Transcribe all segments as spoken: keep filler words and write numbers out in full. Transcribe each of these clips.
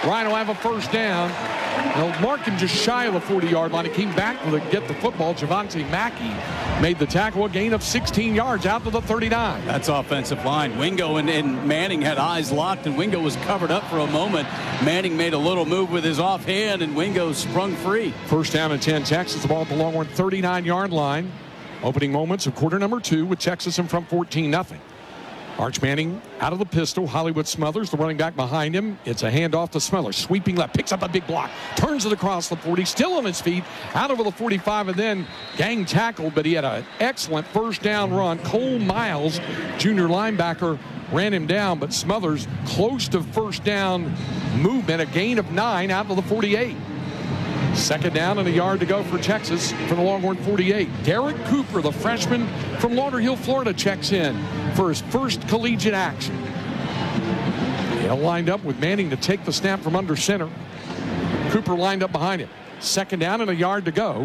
Ryan will have a first down. They'll mark him just shy of the forty-yard line. He came back to get the football. Javonte Mackey made the tackle, a gain of sixteen yards out to the thirty-nine. That's offensive line. Wingo and, and Manning had eyes locked, and Wingo was covered up for a moment. Manning made a little move with his offhand, and Wingo sprung free. First down and ten, Texas. The ball at the Longhorn thirty-nine-yard line. Opening moments of quarter number two with Texas in front fourteen nothing. Arch Manning out of the pistol. Hollywood Smothers, the running back behind him. It's a handoff to Smothers. Sweeping left, picks up a big block, turns it across the forty, still on his feet, out over the forty-five, and then gang tackled, but he had an excellent first down run. Cole Miles, junior linebacker, ran him down, but Smothers close to first down movement, a gain of nine out of the forty-eight. Second down and a yard to go for Texas from the Longhorn forty-eight. Derek Cooper, the freshman from Lauderhill, Florida, checks in for his first collegiate action. He'll lined up with Manning to take the snap from under center. Cooper lined up behind him. Second down and a yard to go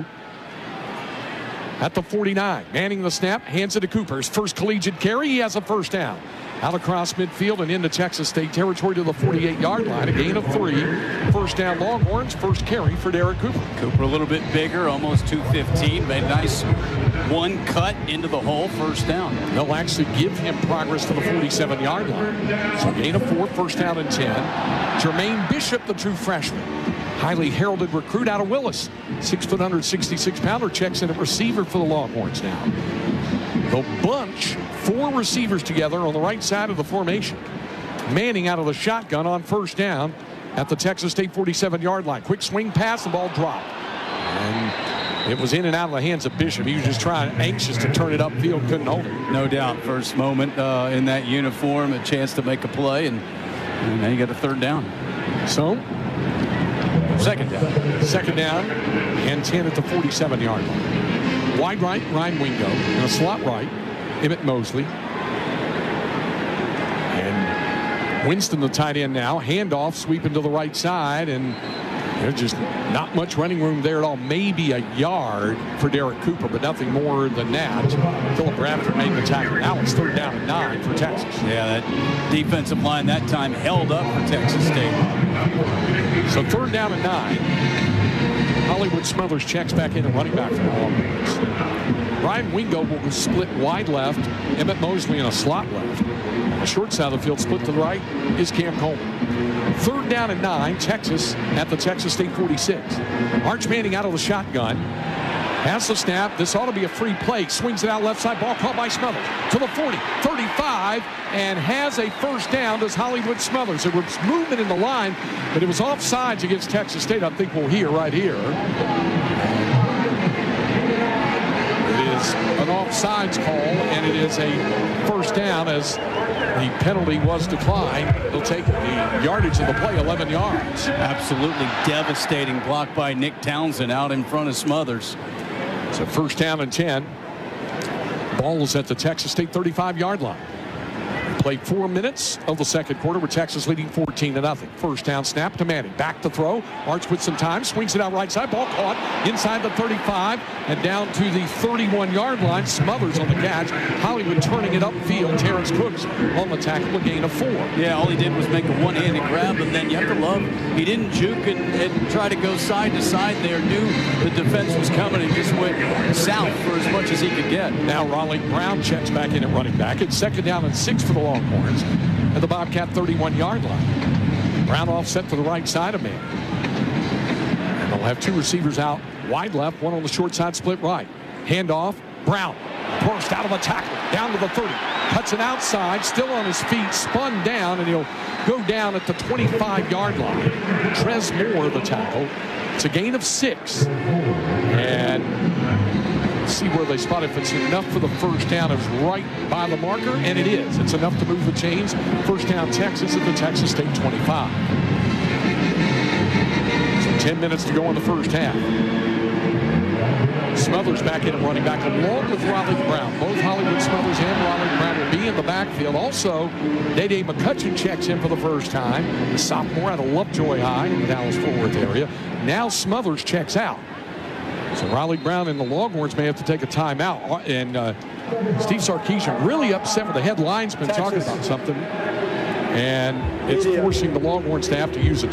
at the forty-nine. Manning the snap, hands it to Cooper. His first collegiate carry, he has a first down. Out across midfield and into Texas State territory to the forty-eight-yard line. A gain of three. First down Longhorns. First carry for Derek Cooper. Cooper a little bit bigger, almost two fifteen. Made a nice one cut into the hole. First down. They'll actually give him progress to the forty-seven-yard line. So gain of four. First down and ten. Jermaine Bishop, the true freshman. Highly heralded recruit out of Willis. six foot, one sixty-six pounder checks in at receiver for the Longhorns now. The bunch, four receivers together on the right side of the formation. Manning out of the shotgun on first down at the Texas State forty-seven-yard line. Quick swing pass, the ball dropped. And it was in and out of the hands of Bishop. He was just trying, anxious to turn it upfield, couldn't hold it. No doubt, first moment uh, in that uniform, a chance to make a play, and, and now you got a third down. So, second down. Second down and ten at the forty-seven-yard line. Wide right, Ryan Wingo. And a slot right, Emmett Mosley. And Winston, the tight end now. Handoff, sweeping to the right side. And there's just not much running room there at all. Maybe a yard for Derek Cooper, but nothing more than that. Philip Bradford made the tackle. Now it's third down and nine for Texas. Yeah, that defensive line that time held up for Texas State. So third down and nine. Hollywood Smothers checks back in and running back for the Longhorns. Ryan Wingo will split wide left. Emmett Mosley in a slot left. On the short side of the field, split to the right, is Cam Coleman. Third down and nine, Texas at the Texas State forty-six. Arch Manning out of the shotgun. Has the snap. This ought to be a free play. Swings it out left side. Ball caught by Smothers. To the forty, thirty-five, and has a first down. Does Hollywood Smothers. There was movement in the line, but it was offsides against Texas State. I think we'll hear right here. It is an offsides call, and it is a first down as the penalty was declined. They'll take the yardage of the play, eleven yards. Absolutely devastating block by Nick Townsend out in front of Smothers. So first down and ten. Ball is at the Texas State thirty-five-yard line. Played four minutes of the second quarter with Texas leading fourteen to nothing. First down snap to Manning. Back to throw. Arch with some time. Swings it out right side. Ball caught inside the thirty-five and down to the thirty-one-yard line. Smothers on the catch. Hollywood turning it upfield. Terrence Cooks on the tackle. A gain of four. Yeah, all he did was make a one-handed grab, and then you have to love he didn't juke and, and try to go side to side there. Knew the defense was coming and just went south for as much as he could get. Now Raleigh Brown checks back in at running back. It's second down and six for the Longhorns at the Bobcat thirty-one-yard line. Brown offset to the right side of man. And they'll have two receivers out wide left, one on the short side, split right. Handoff, Brown burst out of a tackle, down to the thirty. Cuts it outside, still on his feet, spun down, and he'll go down at the twenty-five-yard line. Trez Moore, the tackle. It's a gain of six. And see where they spot it. If it's enough for the first down, it's right by the marker, and it is. It's enough to move the chains. First down, Texas at the Texas State twenty-five. So ten minutes to go in the first half. Smothers back in and running back along with Raleigh Brown. Both Hollywood Smothers and Raleigh Brown will be in the backfield. Also, Dede McCutcheon checks in for the first time. The sophomore out of Lovejoy High in the Dallas-Fort Worth area. Now Smothers checks out. So Raleigh Brown and the Longhorns may have to take a timeout. And uh, Steve Sarkisian really upset with the head linesman talking about something. And it's forcing the Longhorn staff to use a